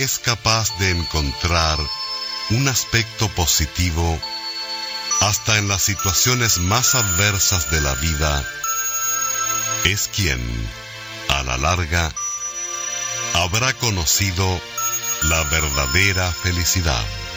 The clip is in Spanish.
es capaz de encontrar un aspecto positivo hasta en las situaciones más adversas de la vida, es quien, a la larga, habrá conocido la verdadera felicidad.